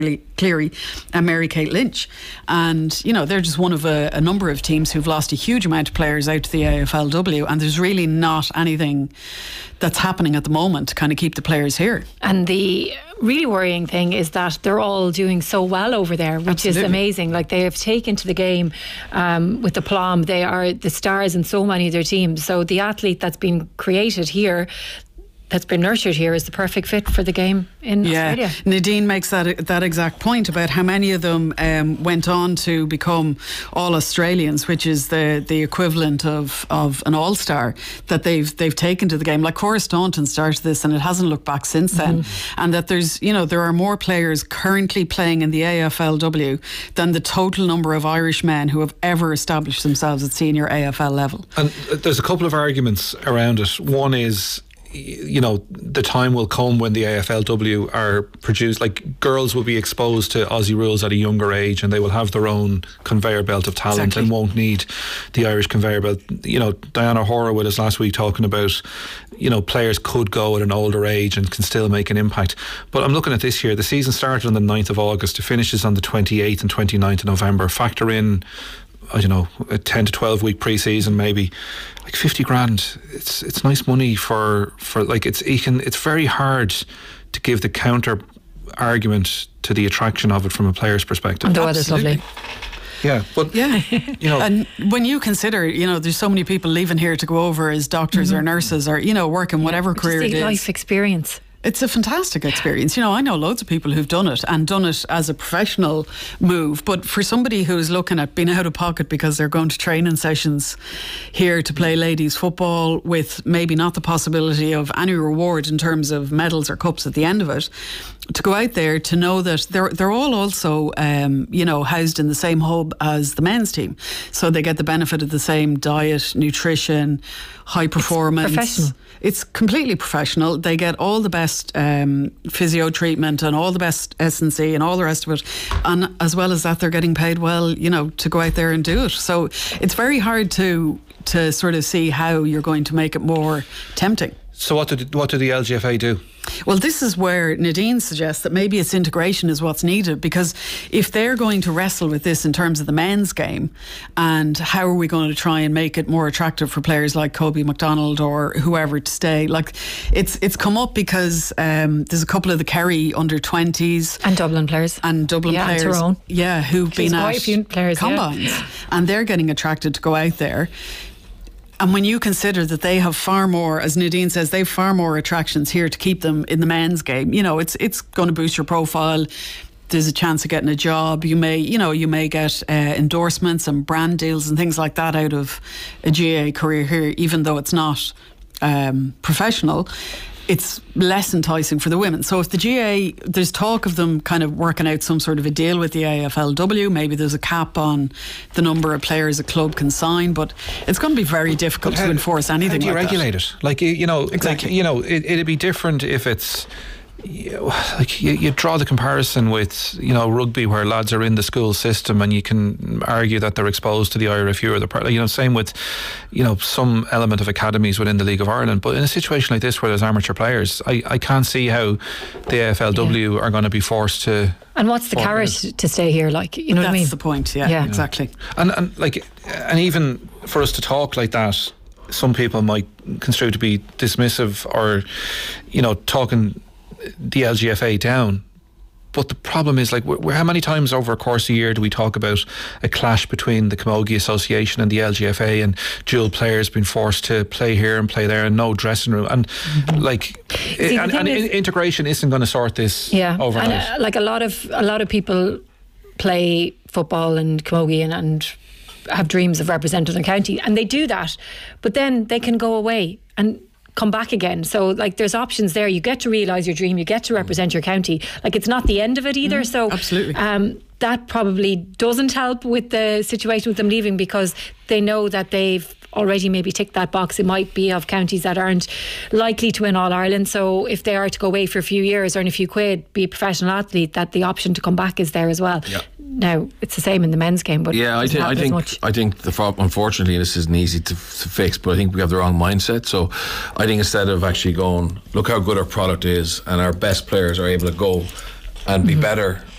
Cleary and Mary-Kate Lynch. And, you know, they're just one of a number of teams who've lost a huge amount of players out to the AFLW, and there's really not anything that's happening at the moment to kind of keep the players here. And the really worrying thing is that they're all doing so well over there, which is amazing. Like, they have taken to the game with aplomb. They are the stars in so many of their teams. So the athlete that's been created here, that's been nurtured here, is the perfect fit for the game in Australia. Nadine makes that exact point about how many of them went on to become all Australians, which is the equivalent of an all-star that they've taken to the game. Like Cora Staunton started this and it hasn't looked back since then. And that there are more players currently playing in the AFLW than the total number of Irish men who have ever established themselves at senior AFL level. And there's a couple of arguments around it. One is, you know, the time will come when the AFLW are produced, like girls will be exposed to Aussie rules at a younger age and they will have their own conveyor belt of talent and won't need the Irish conveyor belt. You know, Diana Hora with us last week talking about, you know, players could go at an older age and can still make an impact. But I'm looking at this year, the season started on the 9th of August, it finishes on the 28th and 29th of November. Factor in, I don't know, a 10 to 12 week pre-season, maybe like 50 grand. It's nice money for like, it's very hard to give the counter argument to the attraction of it from a player's perspective. And the weather's lovely. Yeah, but you know, and when you consider, you know, there's so many people leaving here to go over as doctors or nurses or, you know, work in whatever career it is. Life experience. It's a fantastic experience. You know, I know loads of people who've done it and done it as a professional move. But for somebody who's looking at being out of pocket because they're going to training sessions here to play ladies football with maybe not the possibility of any reward in terms of medals or cups at the end of it, to go out there to know that they're all also, you know, housed in the same hub as the men's team. So they get the benefit of the same diet, nutrition, high performance. It's professional. It's completely professional. They get all the best physio treatment and all the best S&C and all the rest of it. And as well as that, they're getting paid well, you know, to go out there and do it. So it's very hard to sort of see how you're going to make it more tempting. So what did the LGFA do? Well, this is where Nadine suggests that maybe it's integration is what's needed, because if they're going to wrestle with this in terms of the men's game, and how are we going to try and make it more attractive for players like Kobe McDonald or whoever to stay, like it's come up because there's a couple of the Kerry under-20s and Dublin players and Tyrone. Who've been at quite a few players, combines and they're getting attracted to go out there. And when you consider that they have far more, as Nadine says, they have far more attractions here to keep them in the men's game, you know, it's going to boost your profile. There's a chance of getting a job. You may get endorsements and brand deals and things like that out of a GA career here, even though it's not professional. It's less enticing for the women. So if the GA, there's talk of them kind of working out some sort of a deal with the AFLW, maybe there's a cap on the number of players a club can sign, but it's going to be very difficult to enforce anything like that. How do you regulate it? Like, you know, exactly. Like, you know, it'd be different if it's, like you draw the comparison with, you know, rugby, where lads are in the school system and you can argue that they're exposed to the IRFU or the part, you know, same with, you know, some element of academies within the League of Ireland. But in a situation like this where there's amateur players, I can't see how the AFLW are going to be forced to. And what's the carrot to stay here, like, you know what I mean? That's the point, yeah. Exactly. And like, and even for us to talk like that, some people might construe to be dismissive or, you know, talking the LGFA down. But the problem is, like, how many times over a course of a year do we talk about a clash between the Camogie Association and the LGFA, and dual players being forced to play here and play there and no dressing room, and like, and integration isn't going to sort this overnight. And like a lot of people play football and Camogie and have dreams of representing the county, and they do that, but then they can go away and come back again. So like, there's options there. You get to realise your dream, you get to represent your county. Like, it's not the end of it either. So absolutely. That probably doesn't help with the situation with them leaving, because they know that they've already maybe ticked that box. It might be of counties that aren't likely to win All Ireland, so if they are to go away for a few years, earn a few quid, be a professional athlete, that the option to come back is there as well. Now it's the same in the men's game, but I think the problem, unfortunately, this isn't easy to fix, but I think we have the wrong mindset. So I think instead of actually going, look how good our product is and our best players are able to go and be better